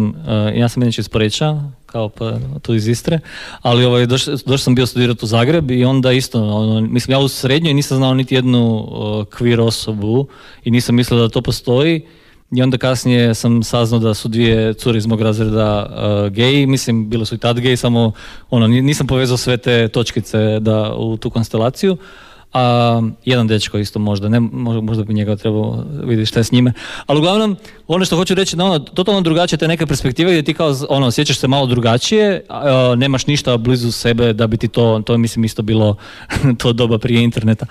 ja sam inače iz Poreča, kao pa tu iz Istre, ali došao sam bio studirati u Zagreb i onda isto, mislim, ja u srednjoj nisam znao niti jednu queer osobu i nisam mislio da to postoji. I onda kasnije sam saznao da su dvije cure iz mog razreda geji, mislim, bile su i tad geji, samo nisam povezao sve te točkice u tu konstelaciju. A jedan dečko isto možda bi njega trebao vidjeti šta je s njime. Ali uglavnom, ono što hoću reći, totalno drugačije te neke perspektive gdje ti kao, osjećaš se malo drugačije, nemaš ništa blizu sebe da bi ti to je mislim isto bilo to doba prije interneta.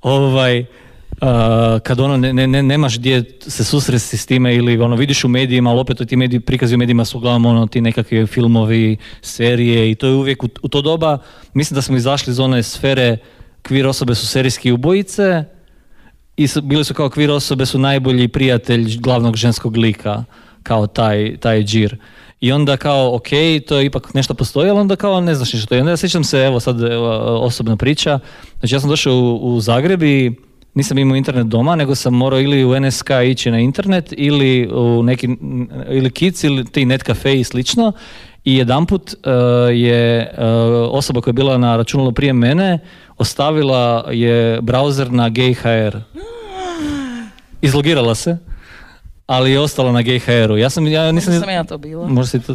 Kad nemaš gdje se susresti s time ili vidiš u medijima, ali opet ti prikazi u medijima su uglavnom ti nekakvi filmovi, serije i to je uvijek u to doba, mislim da smo izašli iz one sfere queer osobe su serijski ubojice i bili su kao queer osobe su najbolji prijatelj glavnog ženskog lika, kao taj džir. I onda kao, ok, to je ipak nešto postoji, ali onda kao ne znaš ništa. I onda ja sjećam se, evo sad osobna priča, znači ja sam došao u Zagreb i nisam imao internet doma, nego sam morao ili u NSK ići na internet ili u neki, ili Kids ili ti net kafe i slično. I jedanput je osoba koja je bila na računalu prije mene ostavila je browser na gay.hr. Izlogirala se, ali je ostala na gay.hr-u. Ja sam ja to bila. Možda si to...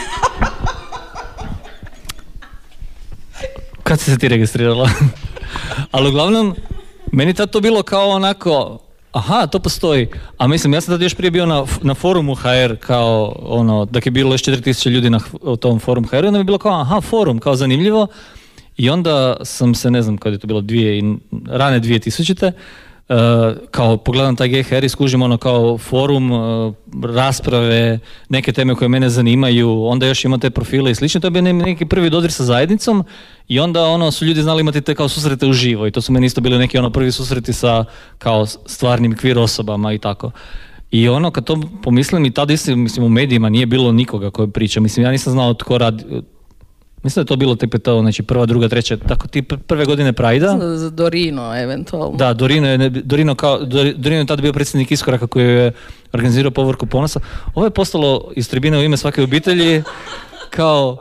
Kad si se ti registrirala? Ali uglavnom, meni tad to bilo kao onako, aha, to postoji. A mislim, ja sam tad još prije bio na forumu HR, kao dok je bilo još 4000 ljudi na tom forum HR, onda mi je bilo kao, aha, forum, kao zanimljivo. I onda sam se, ne znam kada je to bilo, rane 2000-te, kao pogledam taj GHR i skužim kao forum, rasprave, neke teme koje mene zanimaju, onda još imam te profile i slično, to je bio neki prvi dodir sa zajednicom i onda su ljudi znali imati te kao susrete uživo i to su meni isto bili neki prvi susreti sa kao stvarnim queer osobama i tako. I kad to pomislim i tada mislim u medijima nije bilo nikoga koji priča, mislim ja nisam znao tko radi. Mislim da je to bilo tipa to, znači prva, druga, treća, tako ti prve godine Prajda. Za Dorino, eventualno. Da, Dorino je tada bio predsjednik Iskoraka koji je organizirao Povorku ponosa. Ovo je postalo iz tribine u ime svake obitelji kao,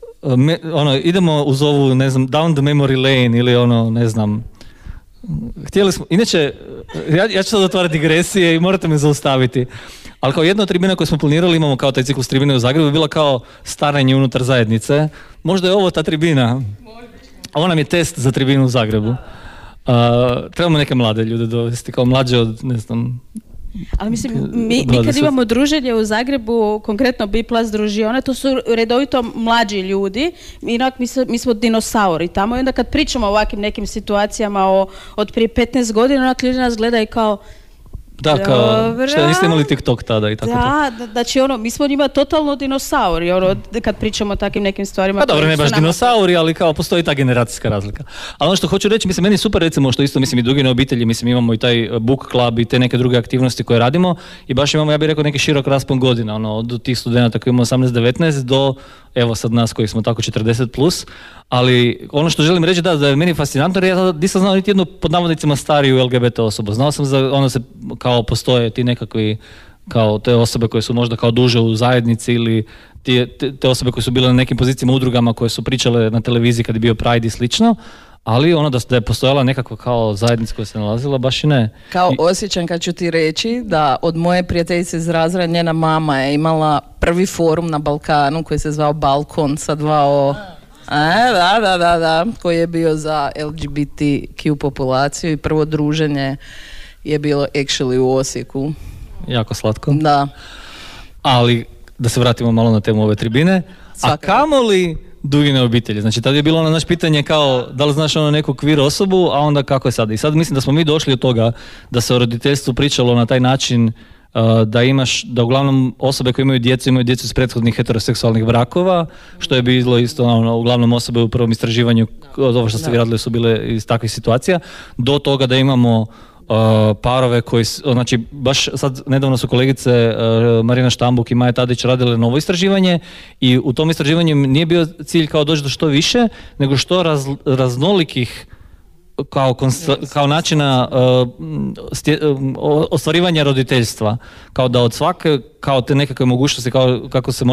idemo uz ovu, ne znam, down the memory lane ili ne znam. Htjeli smo, inače, ja ću sad otvarati digresije i morate me zaustaviti. Ali kao jedna od tribina koju smo planirali, imamo kao taj ciklus tribine u Zagrebu, je bila kao staranje unutar zajednice. Možda je ovo ta tribina. Ovo nam je test za tribinu u Zagrebu. Trebamo neke mlade ljude dovesti, kao mlađe od, ne znam... Ali mislim, mi kad imamo druženje u Zagrebu, konkretno B+ družione, to su redovito mlađi ljudi, mi smo dinosauri tamo i onda kad pričamo o ovakvim nekim situacijama od prije 15 godina, ljudi nas gledaju kao da, kao, što niste imali TikTok tada i tako to. Da, znači mi smo njima totalno dinosauri, kad pričamo o takvim nekim stvarima. Pa dobro, ne baš dinosauri, ali kao postoji ta generacijska razlika. Ali ono što hoću reći, mislim, meni je super recimo što isto, mislim, i Dugine obitelji, mislim, imamo i taj book club i te neke druge aktivnosti koje radimo i baš imamo, ja bih rekao, neki širok raspon godina, od tih studenta koji imamo 18-19 do, evo sad nas koji smo tako 40+, ali ono što želim reći da je meni fascinantno, jer ja nisam znao niti jednu pod navodnicima stariju LGBT osobu. Znao sam za se kao postoje ti nekakvi kao te osobe koje su možda kao duže u zajednici ili te osobe koje su bile na nekim pozicijama udrugama koje su pričale na televiziji kad je bio Pride i slično, ali da je postojala nekakva kao zajednica koja se nalazila, baš i ne. Kao osjećam kad ću ti reći da od moje prijateljice iz razreda njena mama je imala prvi forum na Balkanu koji se zvao Balkon sa 2 Da, koji je bio za LGBTQ populaciju i prvo druženje je bilo actually u Osijeku. Jako slatko. Da. Ali, da se vratimo malo na temu ove tribine, a kamoli Dugine obitelji? Znači, tada je bilo naše pitanje kao, da li znaš neku queer osobu, a onda kako je sad? I sad mislim da smo mi došli od toga da se o roditeljstvu pričalo na taj način da uglavnom osobe koje imaju djecu iz prethodnih heteroseksualnih brakova, što je bilo isto uglavnom osobe u prvom istraživanju, ovo što ste vi radili su bile iz takvih situacija, do toga da imamo parove koji, znači baš sad nedavno su kolegice Marina Štambuk i Maja Tadić radile novo istraživanje i u tom istraživanju nije bio cilj kao doći do što više, nego što raznolikih kao načina ostvarivanja roditeljstva, kao da od svake, kao te nekakve mogućnosti, kako se